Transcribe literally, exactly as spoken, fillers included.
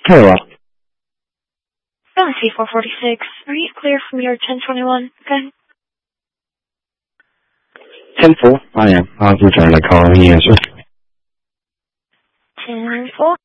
Hello. Galaxy four forty-six, are you clear from your ten twenty-one? Okay. ten four, I am. I've returned that call. He answered. ten four.